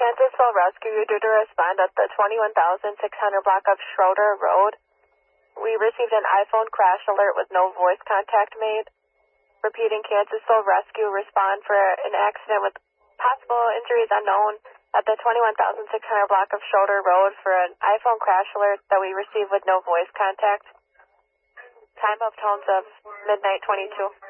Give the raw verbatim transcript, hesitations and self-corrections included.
Kansasville Rescue, you're due to respond at the twenty-one thousand six hundred block of Schroeder Road. We received an iPhone crash alert with no voice contact made. Repeating, Kansasville Rescue, respond for an accident with possible injuries unknown at the twenty-one thousand six hundred block of Schroeder Road for an iPhone crash alert that we received with no voice contact. Time of tones of midnight twenty-two.